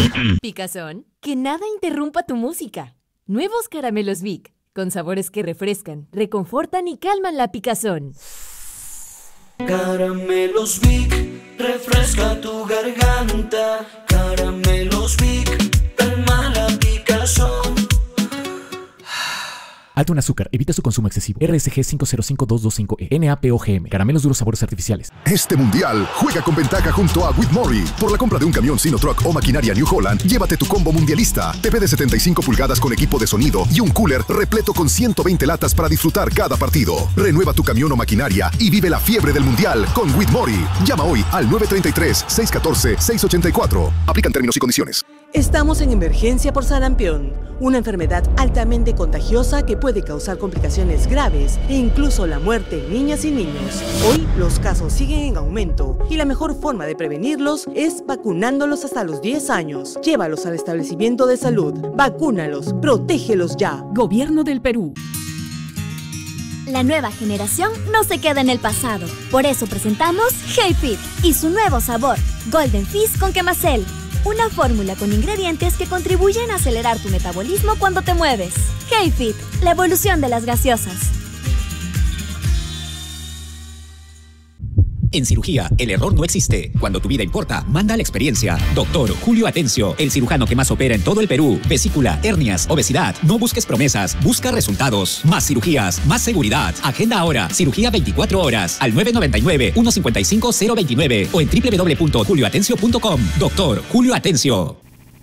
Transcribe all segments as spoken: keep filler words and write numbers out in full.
Picazón, que nada interrumpa tu música. Nuevos caramelos Vic, con sabores que refrescan, reconfortan y calman la picazón. Caramelos Vic, refresca tu garganta. Caramelos Vic, calma la picazón. Alto en azúcar, evita su consumo excesivo. R S G cinco cero cinco dos dos cinco E, N A P O G M, caramelos duros sabores artificiales. Este mundial, juega con ventaja junto a Whitmore. Por la compra de un camión Sinotruk o maquinaria New Holland, llévate tu combo mundialista. T V de setenta y cinco pulgadas con equipo de sonido y un cooler repleto con ciento veinte latas para disfrutar cada partido. Renueva tu camión o maquinaria y vive la fiebre del mundial con Whitmore. Llama hoy al nueve tres tres, seis uno cuatro, seis ocho cuatro. Aplican términos y condiciones. Estamos en emergencia por sarampión, una enfermedad altamente contagiosa que puede causar complicaciones graves e incluso la muerte en niñas y niños. Hoy los casos siguen en aumento y la mejor forma de prevenirlos es vacunándolos hasta los diez años. Llévalos al establecimiento de salud, vacúnalos, protégelos ya. Gobierno del Perú. La nueva generación no se queda en el pasado. Por eso presentamos HeyFit y su nuevo sabor, Golden Fizz con Quemacel. Una fórmula con ingredientes que contribuyen a acelerar tu metabolismo cuando te mueves. HeyFit, la evolución de las gaseosas. En cirugía, el error no existe. Cuando tu vida importa, manda la experiencia. Doctor Julio Atencio, el cirujano que más opera en todo el Perú. Vesícula, hernias, obesidad. No busques promesas, busca resultados. Más cirugías, más seguridad. Agenda ahora, cirugía veinticuatro horas, al nueve nueve nueve, uno cinco cinco, cero dos nueve o en doble u doble u doble u punto julio atencio punto com. Doctor Julio Atencio.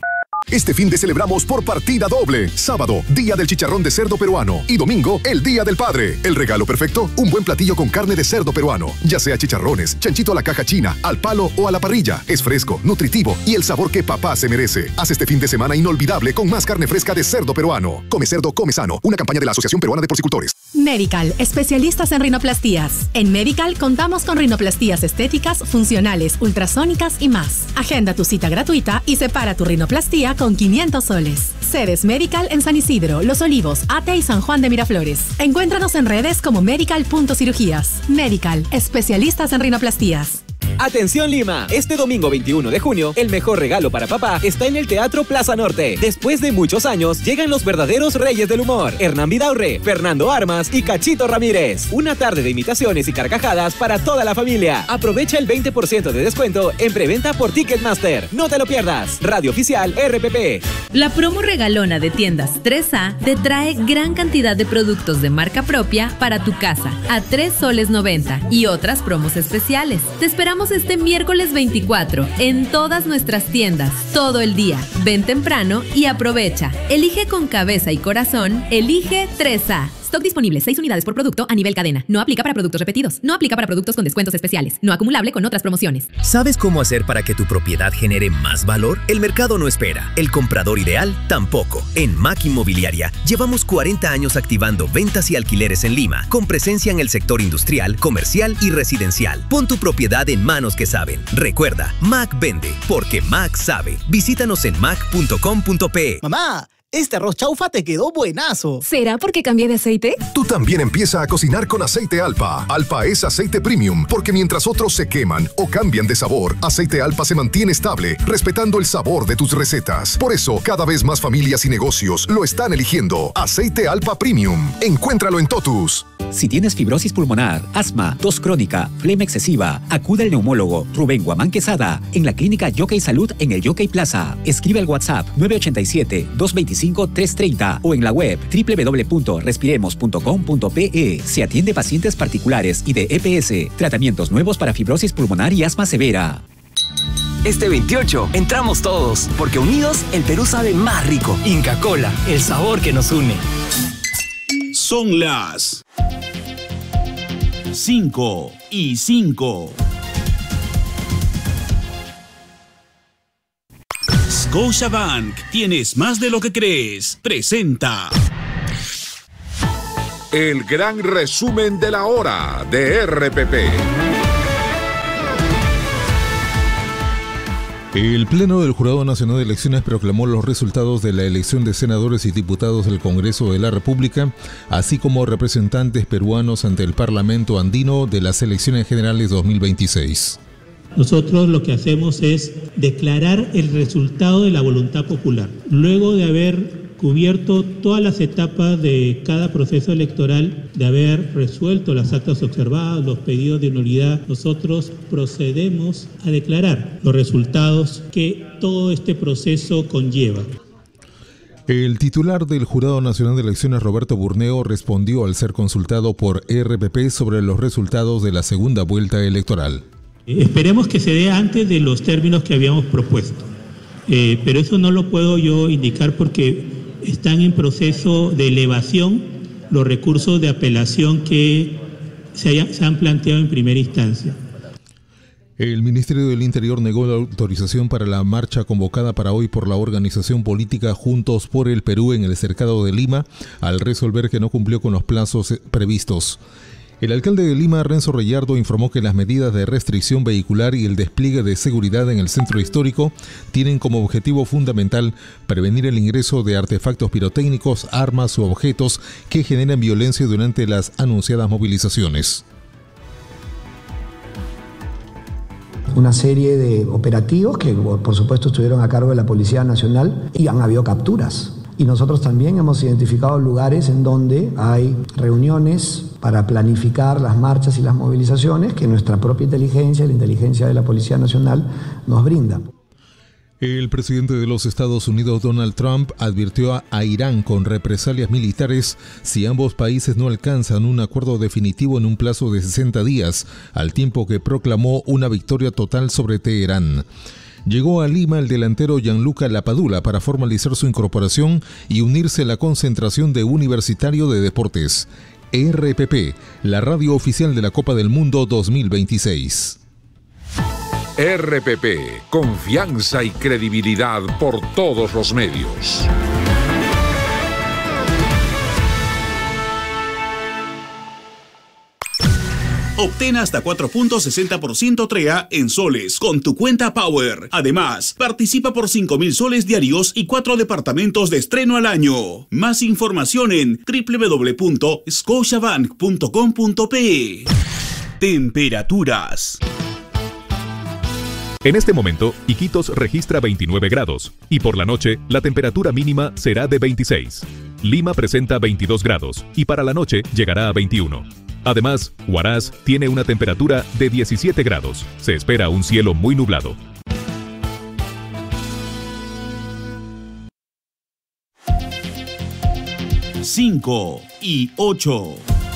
Este fin de celebramos por partida doble. Sábado, Día del Chicharrón de Cerdo Peruano. Y domingo, el Día del Padre. ¿El regalo perfecto? Un buen platillo con carne de cerdo peruano. Ya sea chicharrones, chanchito a la caja china, al palo o a la parrilla. Es fresco, nutritivo y el sabor que papá se merece. Haz este fin de semana inolvidable con más carne fresca de cerdo peruano. Come cerdo, come sano. Una campaña de la Asociación Peruana de Porcicultores. Medical, especialistas en rinoplastías. En Medical contamos con rinoplastías estéticas, funcionales, ultrasónicas y más. Agenda tu cita gratuita y separa tu rinoplastía con quinientos soles. Sedes Medical en San Isidro, Los Olivos, Ate y San Juan de Miraflores. Encuéntranos en redes como medical punto cirugías. Medical, especialistas en rinoplastías. Atención Lima, este domingo veintiuno de junio, el mejor regalo para papá está en el Teatro Plaza Norte. Después de muchos años, llegan los verdaderos reyes del humor. Hernán Vidaurre, Fernando Armas y Cachito Ramírez. Una tarde de imitaciones y carcajadas para toda la familia. Aprovecha el veinte por ciento de descuento en preventa por Ticketmaster. No te lo pierdas. Radio Oficial R P P. La promo regalona de Tiendas tres A te trae gran cantidad de productos de marca propia para tu casa a tres soles noventa y otras promos especiales. Te esperamos este miércoles veinticuatro en todas nuestras tiendas, todo el día. Ven temprano y aprovecha. Elige con cabeza y corazón, elige tres A. Stock disponible, seis unidades por producto a nivel cadena. No aplica para productos repetidos. No aplica para productos con descuentos especiales. No acumulable con otras promociones. ¿Sabes cómo hacer para que tu propiedad genere más valor? El mercado no espera. El comprador ideal tampoco. En Mac Inmobiliaria llevamos cuarenta años activando ventas y alquileres en Lima, con presencia en el sector industrial, comercial y residencial. Pon tu propiedad en manos que saben. Recuerda, Mac vende, porque Mac sabe. Visítanos en mac punto com punto pe. Mamá, este arroz chaufa te quedó buenazo. ¿Será porque cambié de aceite? Tú también empieza a cocinar con aceite Alpa. Alpa es aceite premium, porque mientras otros se queman o cambian de sabor, aceite Alpa se mantiene estable, respetando el sabor de tus recetas. Por eso, cada vez más familias y negocios lo están eligiendo. Aceite Alpa Premium. Encuéntralo en Totus. Si tienes fibrosis pulmonar, asma, tos crónica, flema excesiva, acude al neumólogo Rubén Guamán Quesada en la clínica Yockey Salud en el Yockey Plaza. Escribe al WhatsApp nueve ocho siete, dos dos cinco, tres tres cero o en la web doble u doble u doble u punto respiremos punto com punto pe. Se atiende pacientes particulares y de E P S. Tratamientos nuevos para fibrosis pulmonar y asma severa. Este veintiocho entramos todos, porque unidos el Perú sabe más rico. Inca Kola, el sabor que nos une. Son las cinco y cinco. Scotiabank, tienes más de lo que crees. Presenta el gran resumen de la hora de R P P. El Pleno del Jurado Nacional de Elecciones proclamó los resultados de la elección de senadores y diputados del Congreso de la República, así como representantes peruanos ante el Parlamento andino de las elecciones generales dos mil veintiséis. Nosotros lo que hacemos es declarar el resultado de la voluntad popular. Luego de haber cubierto todas las etapas de cada proceso electoral, de haber resuelto las actas observadas, los pedidos de nulidad, nosotros procedemos a declarar los resultados que todo este proceso conlleva. El titular del Jurado Nacional de Elecciones, Roberto Burneo, respondió al ser consultado por R P P sobre los resultados de la segunda vuelta electoral. Esperemos que se dé antes de los términos que habíamos propuesto, eh, pero eso no lo puedo yo indicar porque están en proceso de elevación los recursos de apelación que se, haya, se han planteado en primera instancia. El Ministerio del Interior negó la autorización para la marcha convocada para hoy por la organización política Juntos por el Perú en el Cercado de Lima, al resolver que no cumplió con los plazos previstos. El alcalde de Lima, Renzo Reyardo, informó que las medidas de restricción vehicular y el despliegue de seguridad en el centro histórico tienen como objetivo fundamental prevenir el ingreso de artefactos pirotécnicos, armas u objetos que generen violencia durante las anunciadas movilizaciones. Una serie de operativos que por supuesto estuvieron a cargo de la Policía Nacional y han habido capturas. Y nosotros también hemos identificado lugares en donde hay reuniones para planificar las marchas y las movilizaciones que nuestra propia inteligencia, la inteligencia de la Policía Nacional, nos brinda. El presidente de los Estados Unidos, Donald Trump, advirtió a, a Irán con represalias militares si ambos países no alcanzan un acuerdo definitivo en un plazo de sesenta días, al tiempo que proclamó una victoria total sobre Teherán. Llegó a Lima el delantero Gianluca Lapadula para formalizar su incorporación y unirse a la concentración de Universitario de Deportes. R P P, la radio oficial de la Copa del Mundo dos mil veintiséis. R P P, confianza y credibilidad por todos los medios. Obtén hasta cuatro punto sesenta por ciento T R E A en soles con tu cuenta Power. Además, participa por cinco mil soles diarios y cuatro departamentos de estreno al año. Más información en doble u doble u doble u punto scotiabank punto com punto pe. Temperaturas. En este momento, Iquitos registra veintinueve grados y por la noche la temperatura mínima será de veintiséis. Lima presenta veintidós grados y para la noche llegará a veintiuno. Además, Huaraz tiene una temperatura de diecisiete grados. Se espera un cielo muy nublado. cinco y ocho.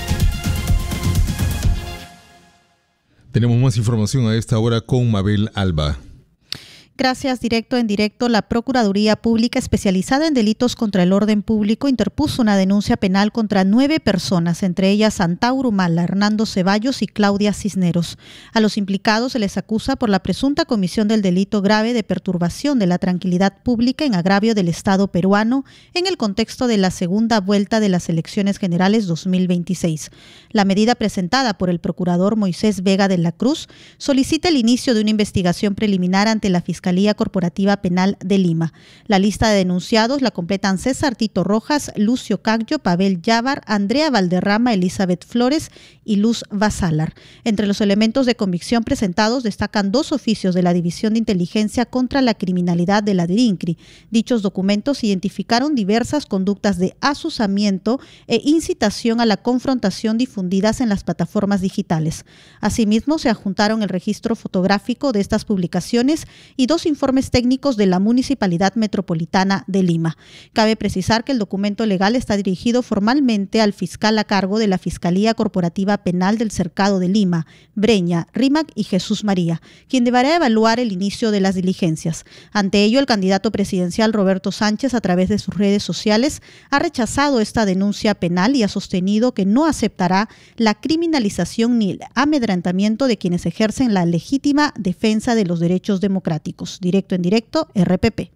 Tenemos más información a esta hora con Mabel Alba. Gracias, directo en directo. La Procuraduría Pública especializada en delitos contra el orden público interpuso una denuncia penal contra nueve personas, entre ellas Antauro Humala, Hernando Ceballos y Claudia Cisneros. A los implicados se les acusa por la presunta comisión del delito grave de perturbación de la tranquilidad pública en agravio del Estado peruano en el contexto de la segunda vuelta de las elecciones generales dos mil veintiséis. La medida presentada por el procurador Moisés Vega de la Cruz solicita el inicio de una investigación preliminar ante la Fiscalía Corporativa Penal de Lima. La lista de denunciados la completan César Tito Rojas, Lucio Cagyo, Pavel Yavar, Andrea Valderrama, Elizabeth Flores y Luz Basalar. Entre los elementos de convicción presentados destacan dos oficios de la División de Inteligencia contra la Criminalidad de la DIRINCRI. Dichos documentos identificaron diversas conductas de asusamiento e incitación a la confrontación difundidas en las plataformas digitales. Asimismo, se adjuntaron el registro fotográfico de estas publicaciones y dos informes técnicos de la Municipalidad Metropolitana de Lima. Cabe precisar que el documento legal está dirigido formalmente al fiscal a cargo de la Fiscalía Corporativa Penal del Cercado de Lima, Breña, Rímac y Jesús María, quien deberá evaluar el inicio de las diligencias. Ante ello, el candidato presidencial Roberto Sánchez, a través de sus redes sociales, ha rechazado esta denuncia penal y ha sostenido que no aceptará la criminalización ni el amedrentamiento de quienes ejercen la legítima defensa de los derechos democráticos. Directo en directo, R P P.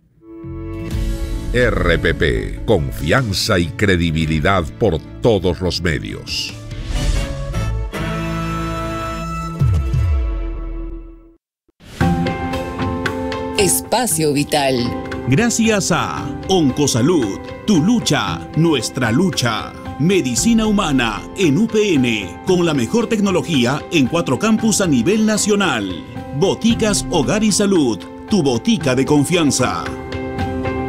R P P, confianza y credibilidad por todos los medios. Espacio Vital. Gracias a Oncosalud, tu lucha, nuestra lucha. Medicina humana en U P N, con la mejor tecnología en cuatro campus a nivel nacional. Boticas Hogar y Salud, tu botica de confianza.